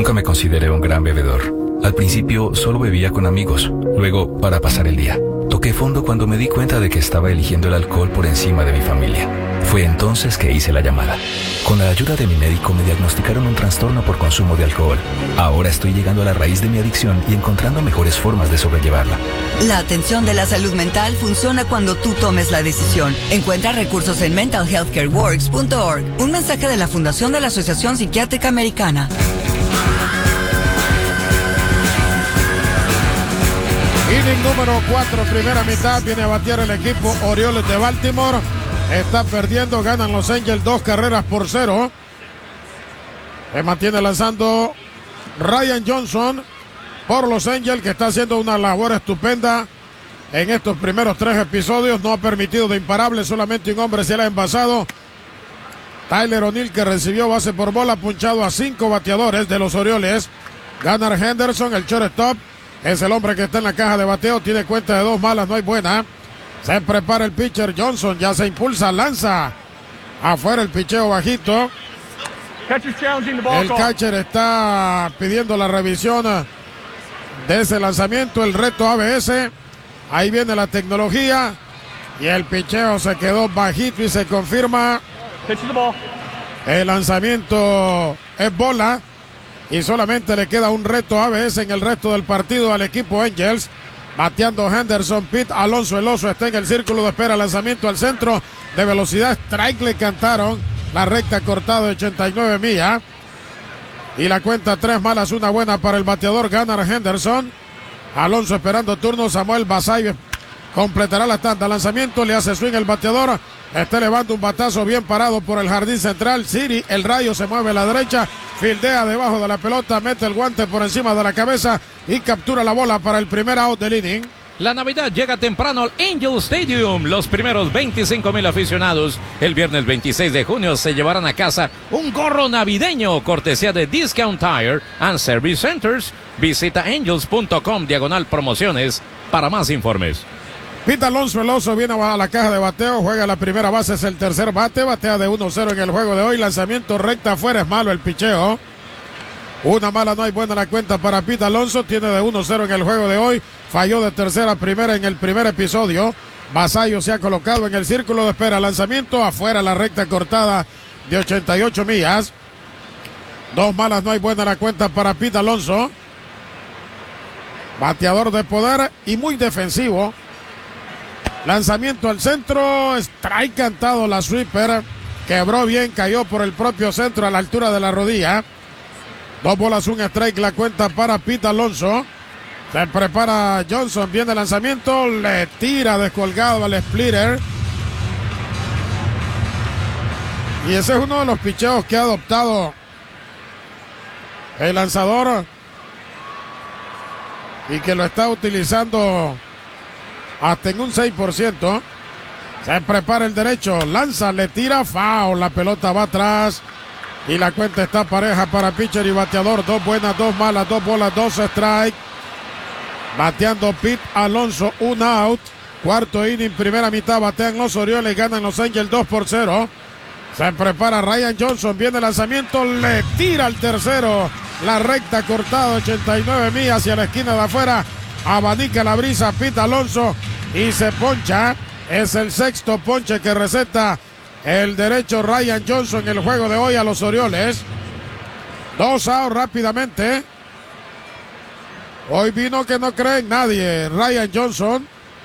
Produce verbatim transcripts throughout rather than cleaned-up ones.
Nunca me consideré un gran bebedor. Al principio solo bebía con amigos, luego para pasar el día. Toqué fondo cuando me di cuenta de que estaba eligiendo el alcohol por encima de mi familia. Fue entonces que hice la llamada. Con la ayuda de mi médico me diagnosticaron un trastorno por consumo de alcohol. Ahora estoy llegando a la raíz de mi adicción y encontrando mejores formas de sobrellevarla. La atención de la salud mental funciona cuando tú tomes la decisión. Encuentra recursos en mental health care works punto org. Un mensaje de la Fundación de la Asociación Psiquiátrica Americana. Inning número cuatro, primera mitad, viene a batear el equipo Orioles de Baltimore. Está perdiendo, ganan los Angels dos carreras por cero. Se mantiene lanzando Ryan Johnson por los Angels, que está haciendo una labor estupenda en estos primeros tres episodios. No ha permitido de imparable, solamente un hombre se le ha envasado. Tyler O'Neill, que recibió base por bola, punchado a cinco bateadores de los Orioles. Gunnar Henderson, el shortstop, es el hombre que está en la caja de bateo. Tiene cuenta de dos malas, no hay buena. Se prepara el pitcher Johnson, ya se impulsa, lanza afuera el picheo bajito. El catcher está pidiendo la revisión de ese lanzamiento, el reto A B S. Ahí viene la tecnología y el picheo se quedó bajito y se confirma. El lanzamiento es bola y solamente le queda un reto A B S en el resto del partido al equipo Angels. Bateando Henderson, Pete Alonso, el oso está en el círculo de espera, lanzamiento al centro de velocidad, strike, le cantaron la recta cortada de ochenta y nueve millas. Y la cuenta tres malas, una buena para el bateador Gunnar Henderson. Alonso esperando turno, Samuel Basayo completará la tanda, lanzamiento, le hace swing el bateador, está elevando un batazo bien parado por el jardín central. Siri, el rayo se mueve a la derecha, fildea debajo de la pelota, mete el guante por encima de la cabeza y captura la bola para el primer out del inning. La Navidad llega temprano al Angel Stadium. Los primeros veinticinco mil aficionados el viernes veintiséis de junio se llevarán a casa un gorro navideño cortesía de Discount Tire and Service Centers. Visita angels punto com diagonal promociones para más informes. Pete Alonso, el oso, viene a la caja de bateo, juega la primera base, es el tercer bate, batea de uno cero en el juego de hoy, lanzamiento recta afuera, es malo el picheo. Una mala, no hay buena la cuenta para Pete Alonso, tiene de uno cero en el juego de hoy, falló de tercera a primera en el primer episodio. Basayo se ha colocado en el círculo de espera, lanzamiento afuera, la recta cortada de ochenta y ocho millas. Dos malas, no hay buena la cuenta para Pete Alonso. Bateador de poder y muy defensivo. Lanzamiento al centro, strike cantado, la sweeper, quebró bien, cayó por el propio centro a la altura de la rodilla. Dos bolas, un strike, la cuenta para Pete Alonso. Se prepara Johnson, viene el lanzamiento, le tira descolgado al splitter. Y ese es uno de los picheos que ha adoptado el lanzador y que lo está utilizando hasta en un seis por ciento. Se prepara el derecho, lanza, le tira, foul, la pelota va atrás y la cuenta está pareja para pitcher y bateador. Dos buenas, dos malas, dos bolas, dos strike. Bateando Pete Alonso, un out. Cuarto inning, primera mitad, batean los Orioles, ganan los Angels dos por cero. Se prepara Ryan Johnson, viene el lanzamiento, le tira al tercero, la recta cortada, ochenta y nueve millas hacia la esquina de afuera. Abanica la brisa Pete Alonso y se poncha. Es el sexto ponche que receta el derecho Ryan Johnson en el juego de hoy a los Orioles. Dos outs rápidamente. Hoy vino que no cree en nadie. Ryan Johnson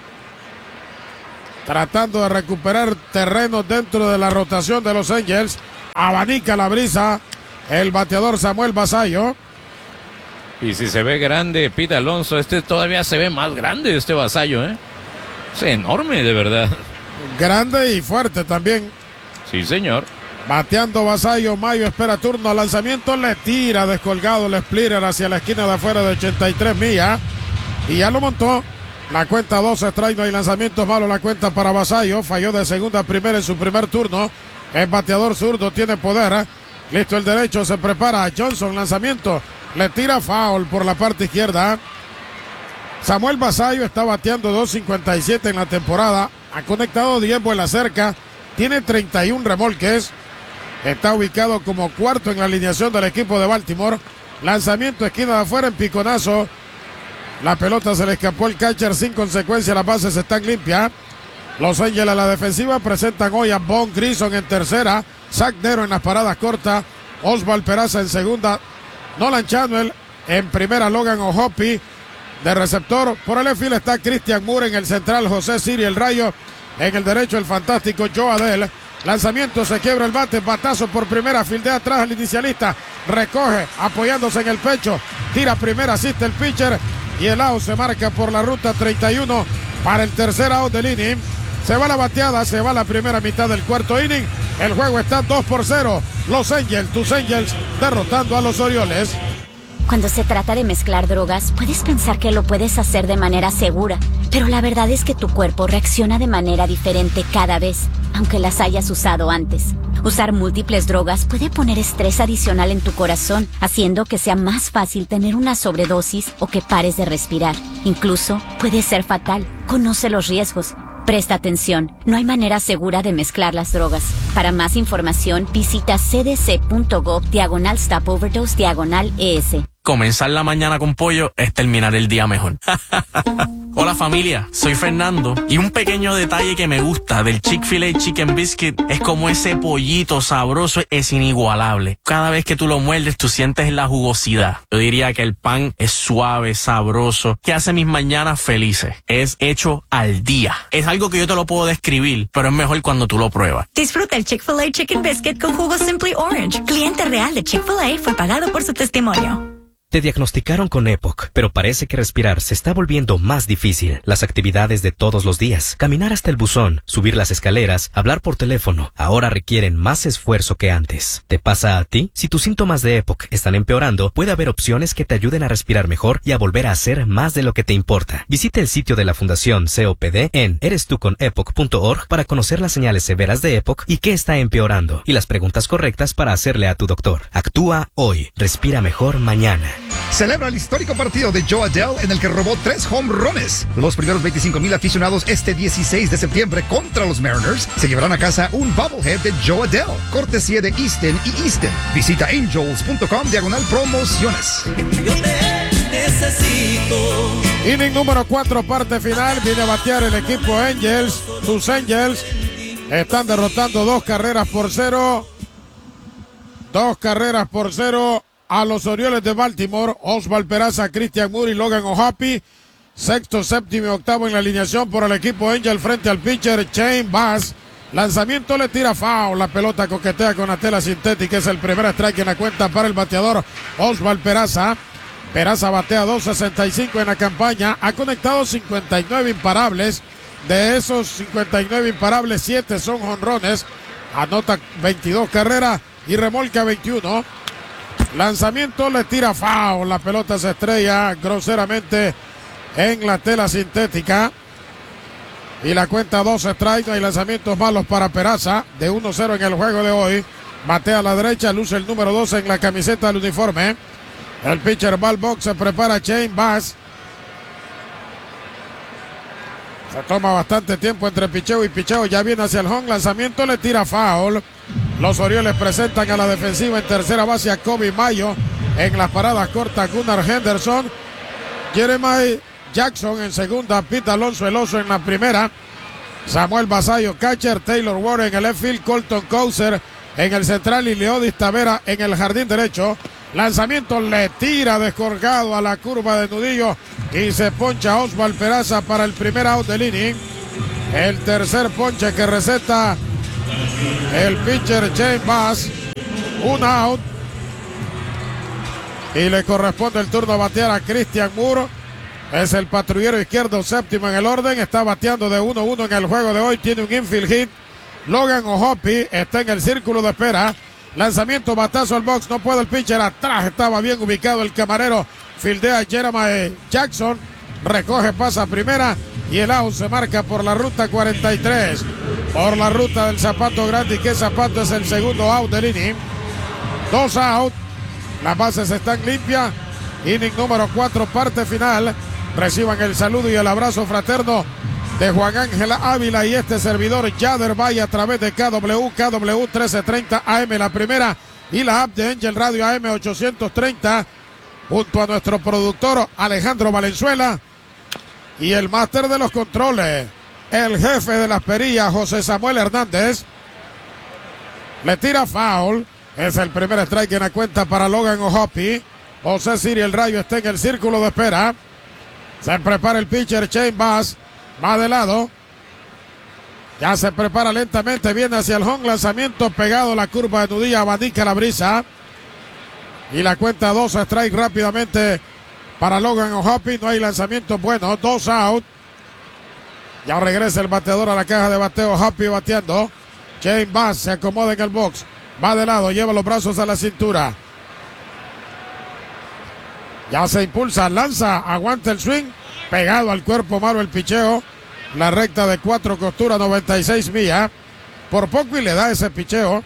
tratando de recuperar terreno dentro de la rotación de los Angels. Abanica la brisa el bateador Samuel Basayo. Y si se ve grande Pete Alonso, este todavía se ve más grande, este Basayo, ¿eh? Es enorme, de verdad. Grande y fuerte también. Sí, señor. Bateando Basayo, Mayo espera turno, lanzamiento, le tira descolgado el splitter hacia la esquina de afuera de ochenta y tres millas. Y ya lo montó. La cuenta dos strike, no hay lanzamientos malos, la cuenta para Basayo. Falló de segunda a primera en su primer turno. El bateador zurdo tiene poder. Listo el derecho, se prepara Johnson, lanzamiento. Le tira foul por la parte izquierda. Samuel Basayo está bateando dos cincuenta y siete en la temporada. Ha conectado diez vuelas cerca. Tiene treinta y uno remolques. Está ubicado como cuarto en la alineación del equipo de Baltimore. Lanzamiento esquina de afuera en piconazo. La pelota se le escapó al catcher sin consecuencia. Las bases están limpias. Los Angels a la defensiva presentan hoy a Von Grison en tercera. Zach Nero en las paradas cortas. Oswald Peraza en segunda. Nolan Chanuel en primera. Logan O'Hoppe de receptor. Por el left field está Christian Moore en el central. José Siri el Rayo. En el derecho el fantástico Joe Adell. Lanzamiento, se quiebra el bate, batazo por primera, fildea atrás al inicialista, recoge apoyándose en el pecho, tira primera, asiste el pitcher y el out se marca por la ruta treinta y uno para el tercer out del inning. Se va la bateada, se va la primera mitad del cuarto inning. El juego está dos por cero. Los Angels, tus Angels, derrotando a los Orioles. Cuando se trata de mezclar drogas, puedes pensar que lo puedes hacer de manera segura, pero la verdad es que tu cuerpo reacciona de manera diferente cada vez, aunque las hayas usado antes. Usar múltiples drogas puede poner estrés adicional en tu corazón, haciendo que sea más fácil tener una sobredosis o que pares de respirar. Incluso puede ser fatal. Conoce los riesgos. Presta atención, no hay manera segura de mezclar las drogas. Para más información, visita cdc.gov diagonal stop overdose diagonal ES. Comenzar la mañana con pollo es terminar el día mejor. Hola familia, soy Fernando y un pequeño detalle que me gusta del Chick-fil-A Chicken Biscuit es como ese pollito sabroso es inigualable. Cada vez que tú lo muerdes tú sientes la jugosidad. Yo diría que el pan es suave, sabroso, que hace mis mañanas felices. Es hecho al día. Es algo que yo te lo puedo describir, pero es mejor cuando tú lo pruebas. Disfruta el Chick-fil-A Chicken Biscuit con jugo Simply Orange. Cliente real de Chick-fil-A fue pagado por su testimonio. Te diagnosticaron con E P O C, pero parece que respirar se está volviendo más difícil. Las actividades de todos los días, caminar hasta el buzón, subir las escaleras, hablar por teléfono, ahora requieren más esfuerzo que antes. ¿Te pasa a ti? Si tus síntomas de E P O C están empeorando, puede haber opciones que te ayuden a respirar mejor y a volver a hacer más de lo que te importa. Visita el sitio de la Fundación C O P D en eres tú con epoc punto org para conocer las señales severas de E P O C y qué está empeorando, y las preguntas correctas para hacerle a tu doctor. Actúa hoy. Respira mejor mañana. Celebra el histórico partido de Joe Adell en el que robó tres home runs. Los primeros veinticinco mil aficionados este dieciséis de septiembre contra los Mariners se llevarán a casa un bobblehead de Joe Adell, cortesía de Easton y Easton. Visita angels punto com diagonal promociones. Yo te necesito. Inning número cuatro, parte final. Viene a batear el equipo Angels. Sus Angels están derrotando dos carreras por cero. Dos carreras por cero a los Orioles de Baltimore. Oswald Peraza, Christian Moore y Logan O'Hoppe. Sexto, séptimo y octavo en la alineación por el equipo Angel frente al pitcher Shane Baz. Lanzamiento, le tira foul. La pelota coquetea con la tela sintética. Es el primer strike en la cuenta para el bateador Oswald Peraza. Peraza batea dos sesenta y cinco en la campaña. Ha conectado cincuenta y nueve imparables. De esos cincuenta y nueve imparables, siete son jonrones. Anota veintidós carreras y remolca veintiuno. Lanzamiento, le tira foul. La pelota se estrella groseramente en la tela sintética. Y la cuenta dos strikes. No hay lanzamientos malos para Peraza. De uno cero en el juego de hoy. Batea a la derecha, luce el número doce en la camiseta del uniforme. El pitcher va al box, se prepara Shane Baz. Se toma bastante tiempo entre picheo y picheo. Ya viene hacia el home. Lanzamiento, le tira foul. Los Orioles presentan a la defensiva en tercera base a Kobe Mayo. En las paradas cortas Gunnar Henderson. Jeremiah Jackson en segunda. Pete Alonso el oso en la primera. Samuel Basayo catcher. Taylor Ward en el left field. Colton Cowser en el central y Leodis Tavera en el jardín derecho. Lanzamiento, le tira descolgado a la curva de nudillo y se poncha Oswald Peraza para el primer out del inning. El tercer ponche que receta el pitcher Shane Baz. Un out. Y le corresponde el turno a batear a Christian Moore. Es el patrullero izquierdo, séptimo en el orden. Está bateando de uno uno en el juego de hoy. Tiene un infield hit. Logan O'Hoppe está en el círculo de espera. Lanzamiento, batazo al box, no puede el pitcher, atrás estaba bien ubicado el camarero, fildea Jeremiah Jackson, recoge, pasa primera y el out se marca por la ruta cuarenta y tres, por la ruta del zapato grande, y que zapato es el segundo out del inning. Dos out, las bases están limpias, inning número cuatro, parte final. Reciban el saludo y el abrazo fraterno de Juan Ángel Ávila y este servidor Yader Valle a través de K W, K W trece treinta A M la primera y la app de Angel Radio A M ochocientos treinta junto a nuestro productor Alejandro Valenzuela y el máster de los controles, el jefe de las perillas, José Samuel Hernández. Le tira foul. Es el primer strike en la cuenta para Logan O'Hoppe. José Siri, el Rayo, está en el círculo de espera. Se prepara el pitcher Shane Baz. Va de lado. Ya se prepara lentamente. Viene hacia el home. Lanzamiento pegado a la curva de nudilla. Abanica la brisa. Y la cuenta dos strike rápidamente para Logan O'Hoppe. No hay lanzamiento bueno. Dos out. Ya regresa el bateador a la caja de bateo. O'Hoppe bateando. Shane Baz se acomoda en el box. Va de lado. Lleva los brazos a la cintura. Ya se impulsa, lanza, aguanta el swing, pegado al cuerpo malo el picheo. La recta de cuatro costuras, noventa y seis millas. Por poco y le da ese picheo.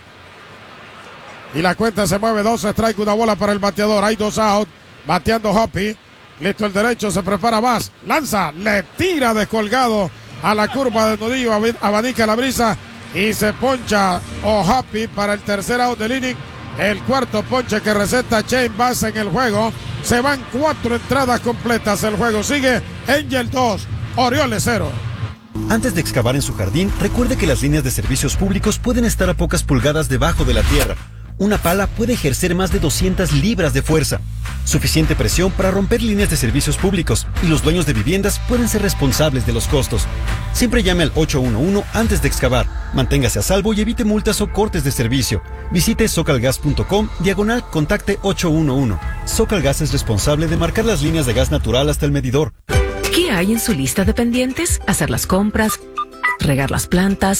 Y la cuenta se mueve, dos strike, una bola para el bateador. Hay dos out, bateando Hoppe. Listo el derecho, se prepara Baz. Lanza, le tira descolgado a la curva de nudillo, abanica la brisa. Y se poncha O'Hoppe para el tercer out del inning. El cuarto ponche que receta Shane Baz en el juego. Se van cuatro entradas completas. El juego sigue. Angel dos, Orioles cero. Antes de excavar en su jardín, recuerde que las líneas de servicios públicos pueden estar a pocas pulgadas debajo de la tierra. Una pala puede ejercer más de doscientas libras de fuerza. Suficiente presión para romper líneas de servicios públicos, y los dueños de viviendas pueden ser responsables de los costos. Siempre llame al ocho uno uno antes de excavar. Manténgase a salvo y evite multas o cortes de servicio. Visite socalgas punto com, diagonal contacte ocho uno uno. Socalgas es responsable de marcar las líneas de gas natural hasta el medidor. ¿Qué hay en su lista de pendientes? Hacer las compras, regar las plantas.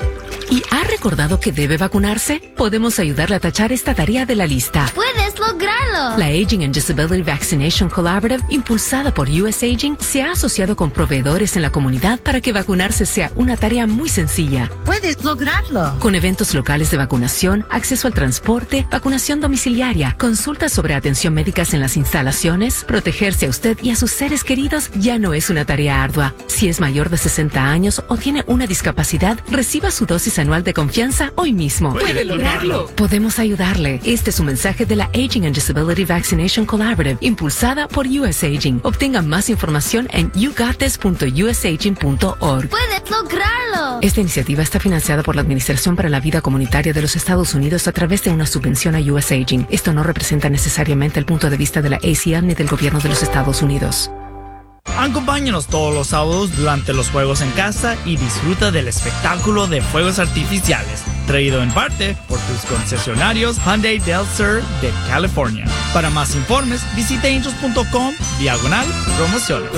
¿Y ha recordado que debe vacunarse? Podemos ayudarle a tachar esta tarea de la lista. ¡Puedes lograrlo! La Aging and Disability Vaccination Collaborative, impulsada por U S Aging, se ha asociado con proveedores en la comunidad para que vacunarse sea una tarea muy sencilla. ¡Puedes lograrlo! Con eventos locales de vacunación, acceso al transporte, vacunación domiciliaria, consultas sobre atención médicas en las instalaciones, protegerse a usted y a sus seres queridos ya no es una tarea ardua. Si es mayor de sesenta años o tiene una discapacidad, reciba su dosis anual de confianza hoy mismo. ¡Puede lograrlo! Podemos ayudarle. Este es un mensaje de la Aging and Disability Vaccination Collaborative, impulsada por U S Aging. Obtenga más información en you got this punto u s aging punto org. ¡Puedes lograrlo! Esta iniciativa está financiada por la Administración para la Vida Comunitaria de los Estados Unidos a través de una subvención a U S Aging. Esto no representa necesariamente el punto de vista de la A C L ni del gobierno de los Estados Unidos. Acompáñanos todos los sábados durante los juegos en casa y disfruta del espectáculo de fuegos artificiales, traído en parte por tus concesionarios Hyundai Del Sur de California. Para más informes, visita angels punto com, diagonal, promociones.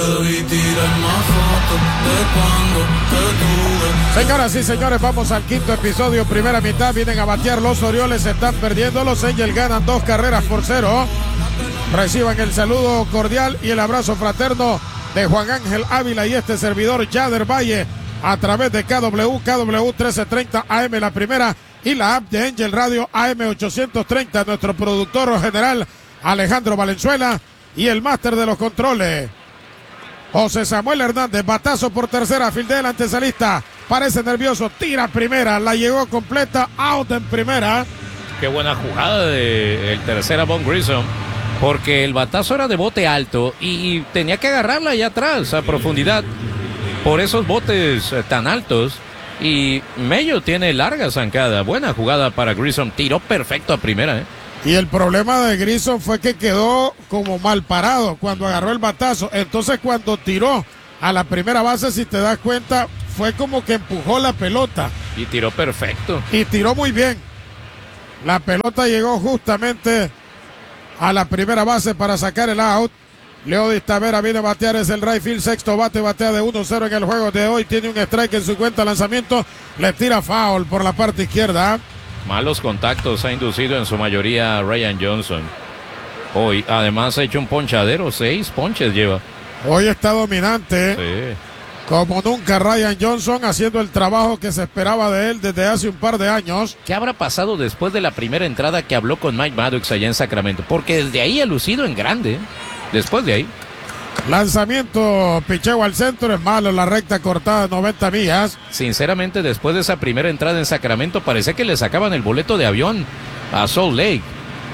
Señoras y señores, vamos al quinto episodio, primera mitad. Vienen a batear los Orioles, están perdiendo. Los Angels ganan dos carreras por cero. Reciban el saludo cordial y el abrazo fraterno de Juan Ángel Ávila y este servidor Yader Valle a través de K W, K W trece treinta A M la primera y la app de Angel Radio A M ochocientos treinta. Nuestro productor general Alejandro Valenzuela y el máster de los controles José Samuel Hernández. Batazo por tercera, fildea el antesalista, parece nervioso, tira primera, la llegó completa, out en primera. Qué buena jugada de el tercera Von Grissom, porque el batazo era de bote alto y tenía que agarrarla allá atrás a profundidad por esos botes eh, tan altos. Y Mello tiene larga zancada. Buena jugada para Grissom, tiró perfecto a primera, ¿eh? Y el problema de Grissom fue que quedó como mal parado cuando agarró el batazo. Entonces cuando tiró a la primera base, si te das cuenta, fue como que empujó la pelota. Y tiró perfecto. Y tiró muy bien. La pelota llegó justamente a la primera base para sacar el out. Leodis Tavera viene a batear, es el right field, sexto bate, batea de uno cero en el juego de hoy. Tiene un strike en su cuenta, lanzamiento, le tira foul por la parte izquierda. Malos contactos ha inducido en su mayoría Ryan Johnson. Hoy, además, ha hecho un ponchadero, seis ponches lleva. Hoy está dominante. Sí. Como nunca Ryan Johnson, haciendo el trabajo que se esperaba de él desde hace un par de años. ¿Qué habrá pasado después de la primera entrada que habló con Mike Maddox allá en Sacramento? Porque desde ahí ha lucido en grande. Después de ahí. Lanzamiento, picheo al centro, es malo, la recta cortada, noventa millas. Sinceramente, después de esa primera entrada en Sacramento, parecía que le sacaban el boleto de avión a Salt Lake.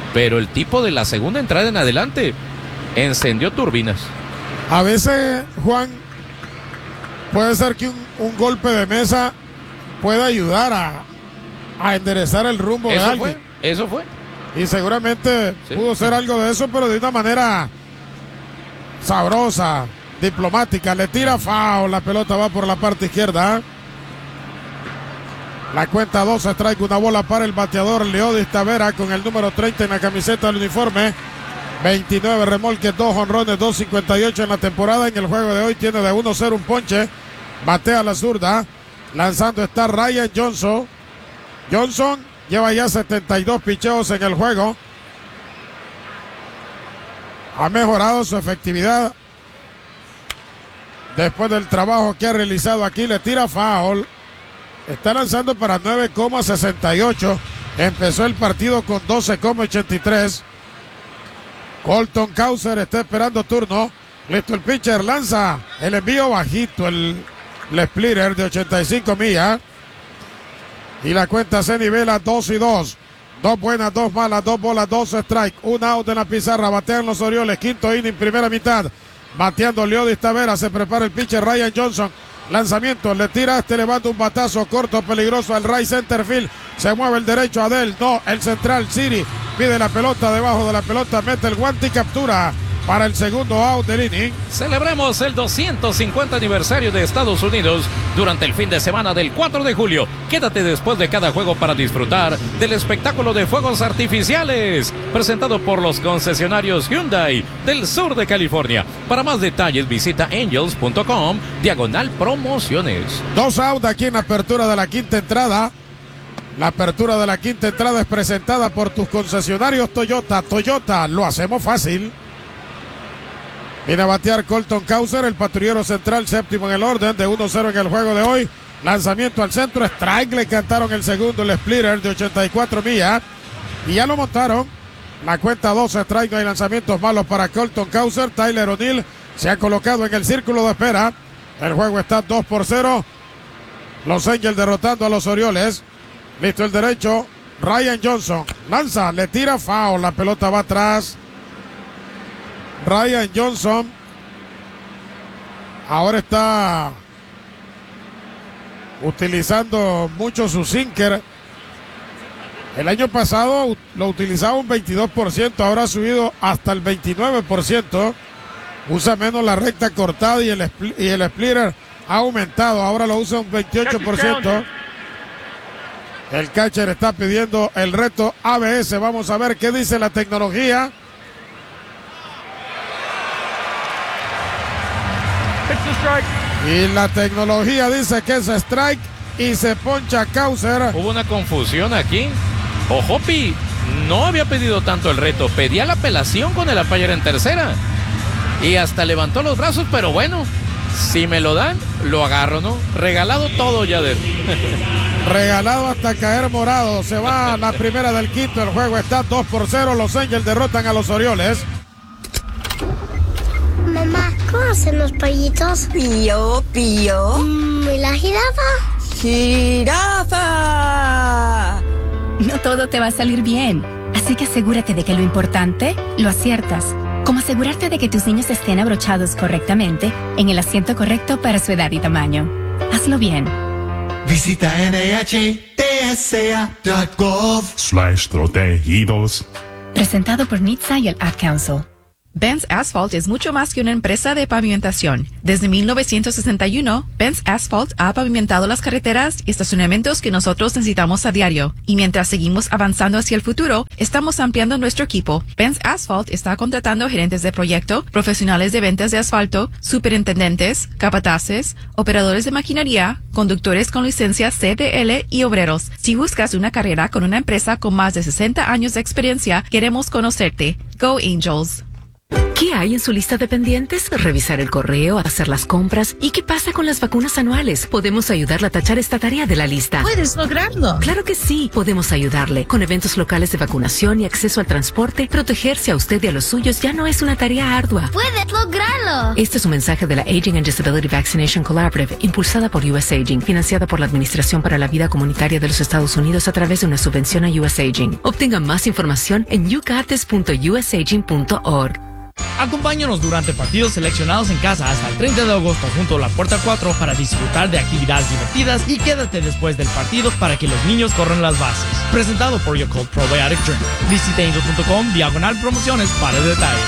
pero el tipo de la segunda entrada en adelante encendió turbinas. A veces, Juan, puede ser que un, un golpe de mesa pueda ayudar a, a enderezar el rumbo Eso de alguien. fue, eso fue. Y seguramente Sí. pudo ser algo de eso, pero de una manera sabrosa, diplomática. Le tira foul, la pelota va por la parte izquierda. La cuenta dos, strike, una bola para el bateador Leodis Tavera con el número treinta en la camiseta del uniforme. veintinueve remolques, dos jonrones, dos cincuenta y ocho en la temporada. En el juego de hoy tiene de uno cero un ponche. Batea la zurda. Lanzando está Ryan Johnson. Johnson lleva ya setenta y dos picheos en el juego. Ha mejorado su efectividad después del trabajo que ha realizado aquí. Le tira foul. Está lanzando para nueve coma sesenta y ocho. Empezó el partido con doce coma ochenta y tres. Colton Cowser está esperando turno. Listo el pitcher, lanza el envío bajito, el, el splitter de ochenta y cinco millas. Y la cuenta se nivela dos y dos. Dos buenas, dos malas, dos bolas, dos strike. Un out en la pizarra. Batean los Orioles. Quinto inning, primera mitad. Bateando Leodis Tavera. Se prepara el pitcher Ryan Johnson. Lanzamiento, le tira, este levanta un batazo corto, peligroso al right center field. Se mueve el derecho Adel, no, el central Siri. Pide la pelota, debajo de la pelota, mete el guante y captura para el segundo out del inning. Celebremos el doscientos cincuenta aniversario de Estados Unidos durante el fin de semana del cuatro de julio. Quédate después de cada juego para disfrutar del espectáculo de fuegos artificiales presentado por los concesionarios Hyundai del sur de California. Para más detalles visita angels punto com diagonal promociones. Dos out aquí en la apertura de la quinta entrada. La apertura de la quinta entrada es presentada por tus concesionarios Toyota. Toyota, lo hacemos fácil. Viene a batear Colton Cowser, el patrullero central, séptimo en el orden, de uno cero en el juego de hoy. Lanzamiento al centro, strike, le cantaron el segundo, el splitter de ochenta y cuatro millas. Y ya lo montaron. La cuenta dos, strike, no hay lanzamientos malos para Colton Cowser. Tyler O'Neill se ha colocado en el círculo de espera. El juego está dos por cero. Los Angels derrotando a los Orioles. Listo el derecho, Ryan Johnson. Lanza, le tira foul, la pelota va atrás. Ryan Johnson ahora está utilizando mucho su sinker. El año pasado lo utilizaba un veintidós por ciento, ahora ha subido hasta el veintinueve por ciento. Usa menos la recta cortada y el, spl- y el splitter ha aumentado, ahora lo usa un veintiocho por ciento. El catcher está pidiendo el reto A B S. Vamos a ver qué dice la tecnología. Y la tecnología dice que es strike y se poncha Cowser. Hubo una confusión aquí. Ojopi no había pedido tanto el reto, pedía la apelación con el umpire en tercera. Y hasta levantó los brazos, pero bueno, si me lo dan, lo agarro, ¿no? Regalado todo, Yader. Regalado hasta caer morado. Se va la primera del quinto. El juego está dos por cero. Los Angels derrotan a los Orioles. Mamá, ¿cómo hacen los pollitos? Pío, pío. Mm, ¿Y la jirafa? ¡Jirafa! No todo te va a salir bien, así que asegúrate de que lo importante lo aciertas. Como asegurarte de que tus niños estén abrochados correctamente en el asiento correcto para su edad y tamaño. Hazlo bien. Visita N H T S A punto gov slash protegidos. Presentado por N H T S A y el Ad Council. Benz Asphalt es mucho más que una empresa de pavimentación. Desde mil novecientos sesenta y uno, Benz Asphalt ha pavimentado las carreteras y estacionamientos que nosotros necesitamos a diario. Y mientras seguimos avanzando hacia el futuro, estamos ampliando nuestro equipo. Benz Asphalt está contratando gerentes de proyecto, profesionales de ventas de asfalto, superintendentes, capataces, operadores de maquinaria, conductores con licencia C D L y obreros. Si buscas una carrera con una empresa con más de sesenta años de experiencia, queremos conocerte. Go Angels! ¿Qué hay en su lista de pendientes? Revisar el correo, hacer las compras. ¿Y qué pasa con las vacunas anuales? Podemos ayudarle a tachar esta tarea de la lista. ¿Puedes lograrlo? Claro que sí. Podemos ayudarle. Con eventos locales de vacunación y acceso al transporte, protegerse a usted y a los suyos ya no es una tarea ardua. ¡Puedes lograrlo! Este es un mensaje de la Aging and Disability Vaccination Collaborative, impulsada por U S Aging, financiada por la Administración para la Vida Comunitaria de los Estados Unidos a través de una subvención a U S Aging. Obtenga más información en you got this punto u s aging punto org. Acompáñanos durante partidos seleccionados en casa hasta el treinta de agosto junto a la Puerta cuatro para disfrutar de actividades divertidas y quédate después del partido para que los niños corran las bases. Presentado por Yakult Probiotic Drink. Visita angel punto com diagonal promociones para detalles.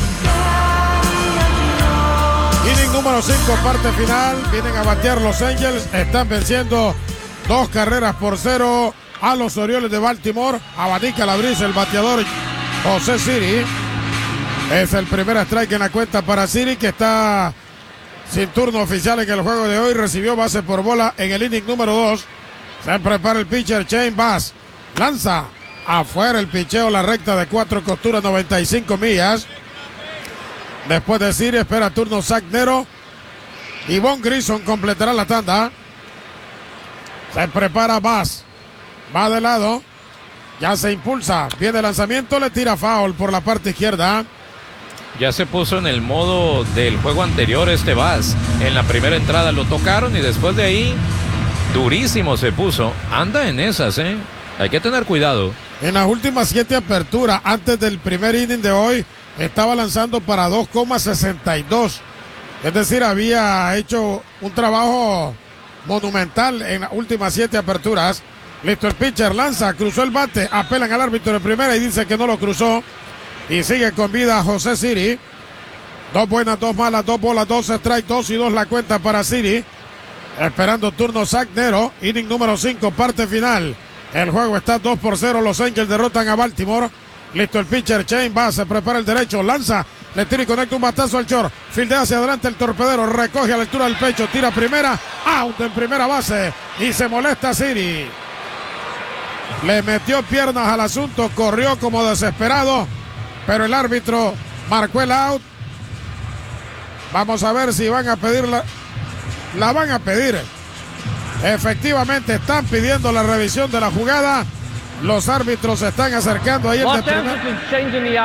Inning número cinco, parte final. Vienen a batear los Angels. Están venciendo dos carreras por cero a los Orioles de Baltimore. Abanica la brisa el bateador José Siri. Es el primer strike en la cuenta para Siri, que está sin turno oficial en el juego de hoy. Recibió base por bola en el inning número dos. Se prepara el pitcher Shane Baz. Lanza afuera el picheo, la recta de cuatro costuras, noventa y cinco millas. Después de Siri espera turno Zach Nero. Y Von Grison completará la tanda. Se prepara Baz. Va de lado. Ya se impulsa. Viene el lanzamiento, le tira foul por la parte izquierda. Ya se puso en el modo del juego anterior este Baz. En la primera entrada lo tocaron y después de ahí, durísimo se puso. Anda en esas, ¿eh? Hay que tener cuidado. En las últimas siete aperturas, antes del primer inning de hoy, estaba lanzando para dos coma sesenta y dos. Es decir, había hecho un trabajo monumental en las últimas siete aperturas. Listo, el pitcher lanza, cruzó el bate, apelan al árbitro de primera y dice que no lo cruzó. Y sigue con vida José Siri. Dos buenas, dos malas, dos bolas, dos strikes, dos y dos la cuenta para Siri. Esperando turno Zach Nero. Inning número cinco, parte final. El juego está dos por cero. Los Angels derrotan a Baltimore. Listo el pitcher Shane Baz, se prepara el derecho, lanza, le tira y conecta un batazo al short. Fildea hacia adelante el torpedero, recoge a la altura del pecho, tira primera, out en primera base. Y se molesta Siri. Le metió piernas al asunto, corrió como desesperado, pero el árbitro marcó el out. Vamos a ver si van a pedirla. La van a pedir. Efectivamente están pidiendo la revisión de la jugada. Los árbitros se están acercando ahí. El de primer...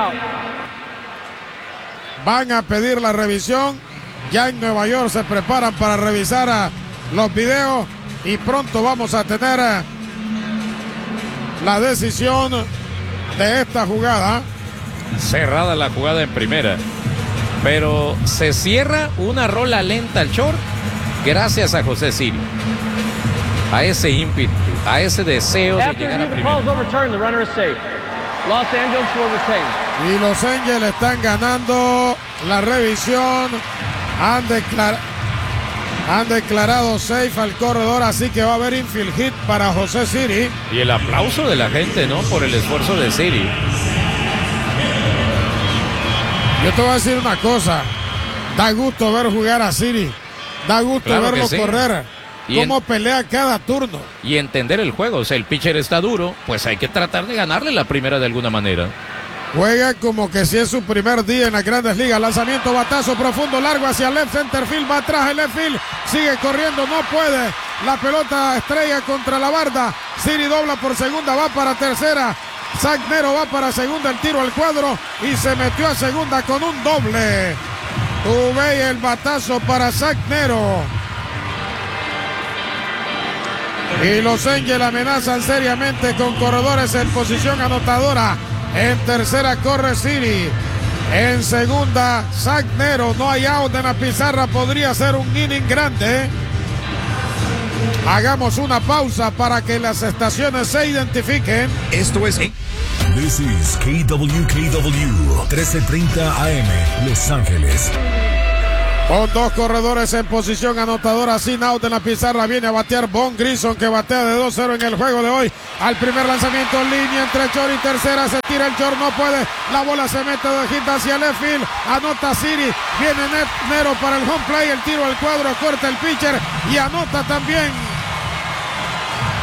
Van a pedir la revisión. Ya en Nueva York se preparan para revisar a los videos y pronto vamos a tener a la decisión de esta jugada. Cerrada la jugada en primera, pero se cierra una rola lenta al short gracias a José Siri, a ese ímpetu, a ese deseo de llegar a primera. Y los Angels están ganando la revisión. Han, declar... Han declarado safe al corredor, así que va a haber infield hit para José Siri. Y el aplauso de la gente, ¿no? Por el esfuerzo de Siri. Yo te voy a decir una cosa. Da gusto ver jugar a Siri. Da gusto claro verlo sí. correr. Cómo en... pelea cada turno. Y entender el juego. O sea, el pitcher está duro, pues hay que tratar de ganarle la primera de alguna manera. Juega como que si es su primer día en las Grandes Ligas. Lanzamiento, batazo profundo, largo hacia left center field. Va atrás el left field. Sigue corriendo, no puede. La pelota estrella contra la barda. Siri dobla por segunda, va para tercera. Zach Nero va para segunda, el tiro al cuadro y se metió a segunda con un doble. Tuve el batazo para Zach Nero. Y los Angels amenazan seriamente con corredores en posición anotadora. En tercera corre Siri. En segunda, Zach Nero. No hay out en la pizarra. Podría ser un inning grande. Hagamos una pausa para que las estaciones se identifiquen. Esto es... This is K W K W trece treinta A M, Los Ángeles. Con dos corredores en posición anotadora, sin out en la pizarra, viene a batear Von Grison, que batea de dos cero en el juego de hoy. Al primer lanzamiento, línea entre short y tercera, se tira el short, no puede. La bola se mete de hit hacia left field. Anota Siri, viene Nero para el home play, el tiro al cuadro, corta el pitcher y anota también.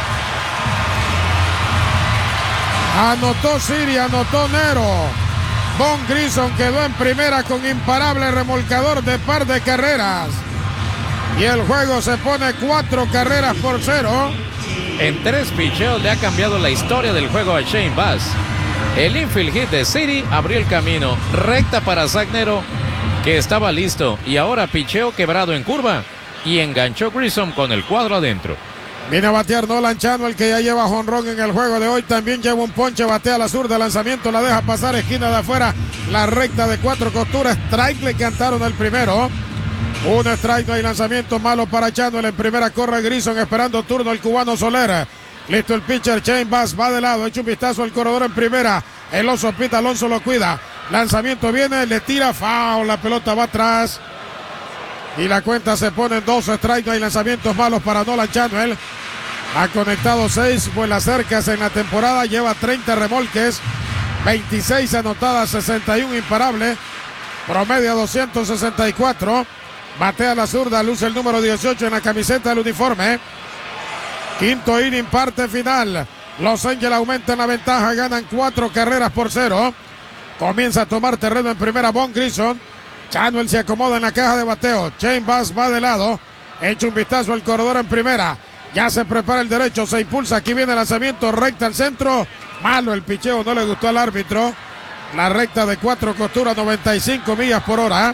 Anotó Siri, anotó Nero. Von Grison quedó en primera con imparable remolcador de par de carreras. Y el juego se pone cuatro carreras por cero. En tres picheos le ha cambiado la historia del juego a Shane Baz. El infield hit de City abrió el camino. Recta para Zagnero, que estaba listo. Y ahora picheo quebrado en curva. Y enganchó Grison con el cuadro adentro. Viene a batear Nolan Chanuel, que ya lleva jonrón en el juego de hoy. También lleva un ponche, batea a la zurda, lanzamiento, la deja pasar, esquina de afuera, la recta de cuatro costuras. Strike, le cantaron el primero. Un strike, no hay lanzamiento, malo para Chanuel. En primera corre Grison, esperando turno el cubano Soler. Listo el pitcher, Shane Baz va de lado, echa un vistazo al corredor en primera. El oso pita, Alonso lo cuida. Lanzamiento viene, le tira, foul, la pelota va atrás. Y la cuenta se pone en dos strikes, no hay lanzamientos malos para Nolan Chanuel. Ha conectado seis vuelas cercas en la temporada, lleva treinta remolques, veintiséis anotadas, sesenta y uno imparables, promedio doscientos sesenta y cuatro. Batea la zurda, luce el número dieciocho en la camiseta del uniforme. Quinto inning, parte final. Los Angels aumentan la ventaja, ganan cuatro carreras por cero. Comienza a tomar terreno en primera Von Grison. Chanuel se acomoda en la caja de bateo. Shane Baz va de lado. Echa un vistazo al corredor en primera. Ya se prepara el derecho, se impulsa. Aquí viene el lanzamiento, recta al centro. Malo el picheo, no le gustó al árbitro. La recta de cuatro costuras, noventa y cinco millas por hora.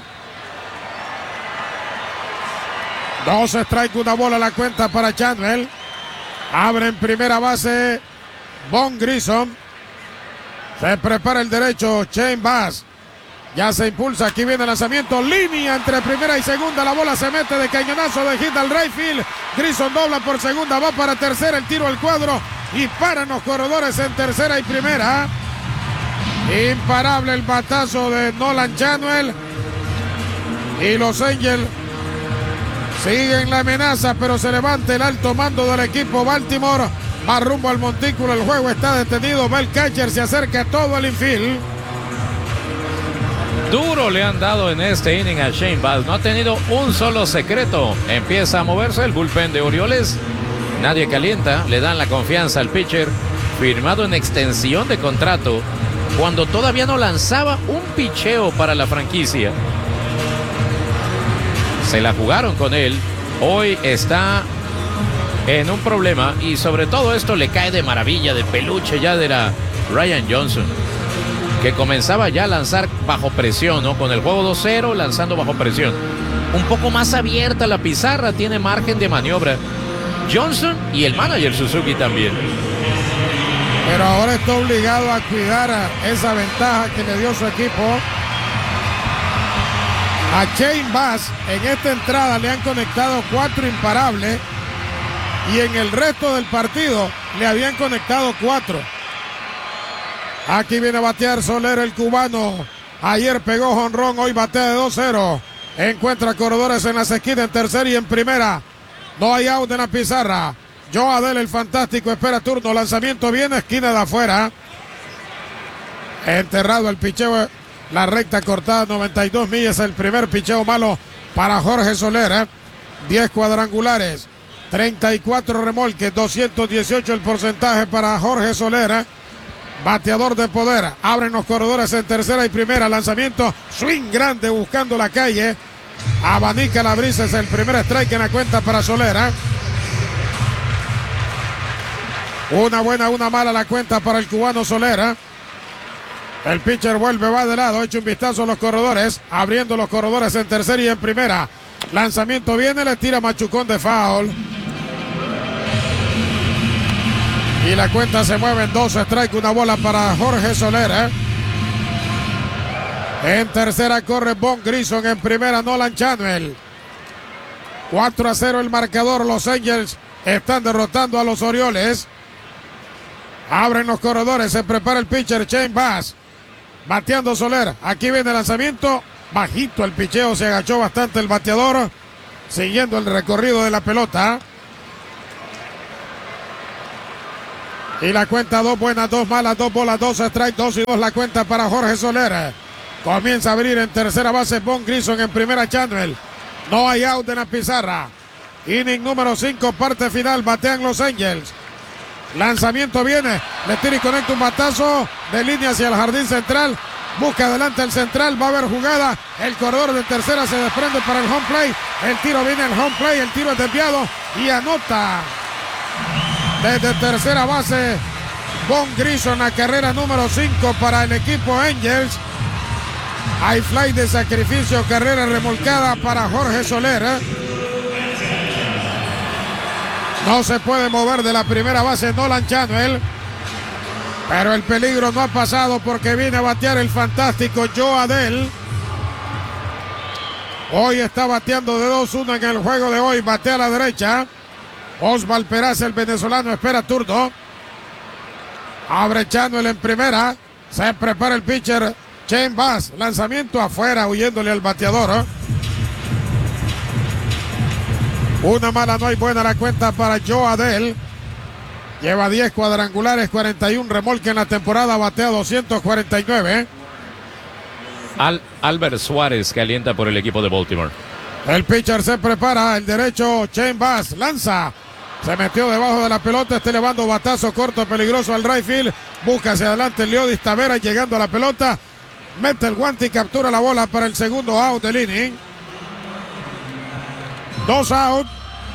Dos strike, una bola la cuenta para Chanuel. Abre en primera base Von Grison. Se prepara el derecho, Shane Baz. Ya se impulsa, aquí viene el lanzamiento, línea entre primera y segunda, la bola se mete de cañonazo de hit al right field. Grison dobla por segunda, va para tercera, el tiro al cuadro y paran los corredores en tercera y primera. Imparable el batazo de Nolan Chanuel. Y los Angels siguen la amenaza, pero se levanta el alto mando del equipo Baltimore. Va rumbo al montículo, el juego está detenido. Va el catcher, se acerca a todo el infield. Duro le han dado en este inning a Shane Baz. No ha tenido un solo secreto. Empieza a moverse el bullpen de Orioles. Nadie calienta. Le dan la confianza al pitcher. Firmado en extensión de contrato cuando todavía no lanzaba un picheo para la franquicia. Se la jugaron con él. Hoy está en un problema y sobre todo esto le cae de maravilla, de peluche ya de la Ryan Johnson, que comenzaba ya a lanzar bajo presión, ¿no? Con el juego dos cero, lanzando bajo presión. Un poco más abierta la pizarra, tiene margen de maniobra. Johnson y el manager Suzuki también. Pero ahora está obligado a cuidar a esa ventaja que le dio su equipo. A Shane Baz en esta entrada le han conectado cuatro imparables y en el resto del partido le habían conectado cuatro. Aquí viene a batear Soler, el cubano. Ayer pegó jonrón, hoy batea de dos cero. Encuentra corredores en las esquinas, en tercera y en primera. No hay out en la pizarra. Joe Adell, el fantástico, espera turno. Lanzamiento viene, esquina de afuera. Enterrado el picheo, la recta cortada, noventa y dos millas. El primer picheo malo para Jorge Soler. ¿eh? diez cuadrangulares, treinta y cuatro remolques, doscientos dieciocho el porcentaje para Jorge Soler. ¿eh? Bateador de poder. Abren los corredores en tercera y primera. Lanzamiento, swing grande buscando la calle. Abanica la brisa, es el primer strike en la cuenta para Soler. ¿eh? Una buena, una mala la cuenta para el cubano Soler. ¿eh? El pitcher vuelve, va de lado, echa un vistazo a los corredores. Abriendo los corredores en tercera y en primera. Lanzamiento viene, le tira machucón de foul. Y la cuenta se mueve en dos strike, una bola para Jorge Soler. ¿eh? En tercera corre Von Grison, en primera Nolan Chanuel. cuatro a cero el marcador, los Angels están derrotando a los Orioles. Abren los corredores, se prepara el pitcher Shane Baz. Bateando Soler, aquí viene el lanzamiento. Bajito el picheo, se agachó bastante el bateador. Siguiendo el recorrido de la pelota. Y la cuenta dos buenas, dos malas, dos bolas, dos strike, dos y dos la cuenta para Jorge Soler. Comienza a abrir en tercera base Von Grison, en primera Chanuel. No hay out en la pizarra. Inning número cinco, parte final, batean los Angels. Lanzamiento viene, le tira y conecta un batazo de línea hacia el jardín central. busca adelante el central, va a haber jugada, el corredor de tercera se desprende para el home play, el tiro viene el home play, el tiro es desviado y anota desde tercera base Von Grison, la carrera número cinco para el equipo Angels. Hay fly de sacrificio, carrera remolcada para Jorge Soler. No se puede mover de la primera base Nolan Chanuel, pero el peligro no ha pasado porque viene a batear el fantástico Joe Adell. Hoy está bateando de dos uno en el juego de hoy, batea a la derecha. Osval Peraza, el venezolano, espera turno. Abre Chanuel en primera, se prepara el pitcher Shane Baz, lanzamiento afuera, huyéndole al bateador. ¿eh? Una mala, no hay buena la cuenta para Joe Adell. Lleva diez cuadrangulares, cuarenta y uno remolque en la temporada, batea doscientos cuarenta y nueve. Al Albert Suárez que alienta por el equipo de Baltimore. El pitcher se prepara, el derecho Shane Baz, lanza. Se metió debajo de la pelota, está elevando batazo corto, peligroso al right field. Busca hacia adelante Leodis Taveras llegando a la pelota. Mete el guante y captura la bola para el segundo out del inning. Dos out.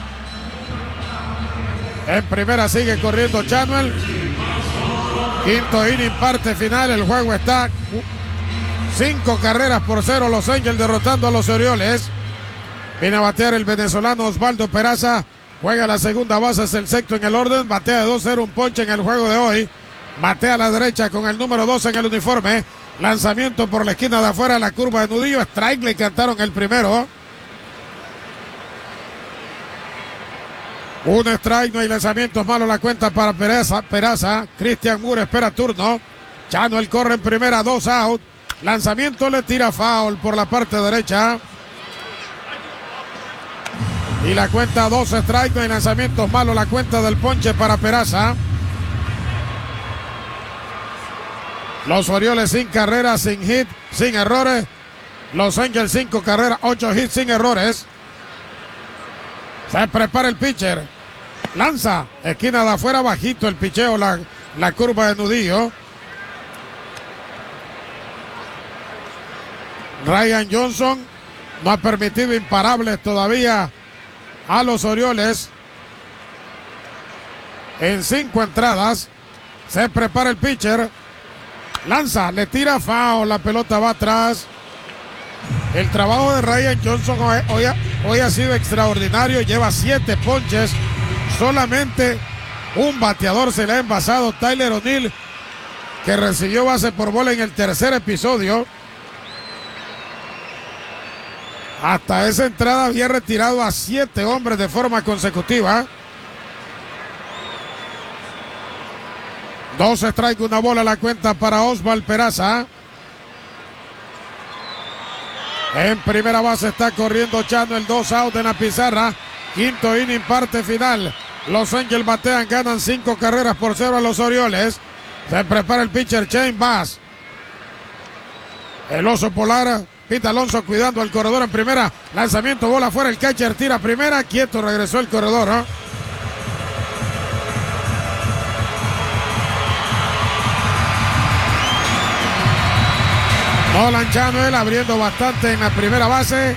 En primera sigue corriendo Chanuel. Quinto inning, parte final. El juego está cinco carreras por cero. Los Angels derrotando a los Orioles. Viene a batear el venezolano Osvaldo Peraza. Juega la segunda base, es el sexto en el orden. Batea de dos cero, un ponche en el juego de hoy. Batea a la derecha con el número dos en el uniforme. Lanzamiento por la esquina de afuera, la curva de Nudillo. Strike, le cantaron el primero. Un strike, no hay lanzamientos, malo la cuenta para Peraza. Peraza. Christian Moore espera turno. Chanuel corre en primera, dos out. Lanzamiento, le tira foul por la parte derecha. Y la cuenta dos strike, no hay lanzamientos, malo la cuenta del ponche para Peraza. Los Orioles sin carreras, sin hit, sin errores. Los Angels cinco carreras, ocho hits sin errores. Se prepara el pitcher. Lanza, esquina de afuera, bajito el picheo, la, la curva de Nudillo. Ryan Johnson no ha permitido imparables todavía a los Orioles. En cinco entradas. Se prepara el pitcher. Lanza, le tira foul, la pelota va atrás. El trabajo de Ryan Johnson hoy, hoy, ha, hoy ha sido extraordinario. Lleva siete ponches. Solamente un bateador se le ha envasado, Tyler O'Neill, que recibió base por bola en el tercer episodio. Hasta esa entrada había retirado a siete hombres de forma consecutiva. Dos strikes, una bola, la cuenta para Osval Peraza. En primera base está corriendo Chanuel, dos out en la pizarra. Quinto inning, parte final. Los Angels batean, ganan cinco carreras por cero a los Orioles. Se prepara el pitcher Shane Baz. El oso polar, Pete Alonso cuidando al corredor en primera. Lanzamiento, bola afuera, el catcher tira primera. Quieto, regresó el corredor, ¿no? Nolan Chanuel abriendo bastante en la primera base.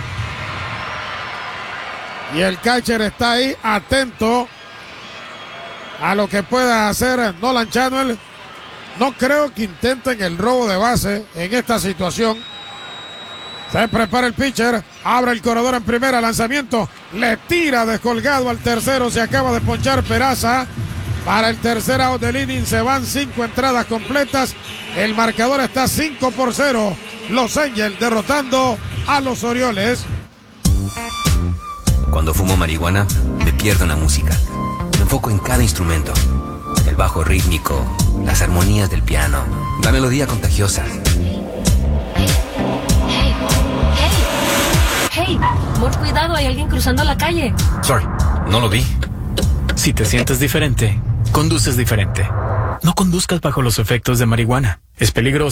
Y el catcher está ahí atento a lo que pueda hacer Nolan Chanuel. No creo que intenten el robo de base en esta situación. Se prepara el pitcher. Abre el corredor en primera. Lanzamiento. Le tira descolgado al tercero. Se acaba de ponchar Peraza. Para el tercer out del inning se van cinco entradas completas. El marcador está cinco por cero. Los Angels derrotando a los Orioles. Cuando fumo marihuana, me pierdo en la música. Me enfoco en cada instrumento. El bajo rítmico, las armonías del piano, la melodía contagiosa. Hey, por cuidado, hay alguien cruzando la calle. Sorry, no lo vi. Si te sientes diferente, conduces diferente. No conduzcas bajo los efectos de marihuana. Es peligroso.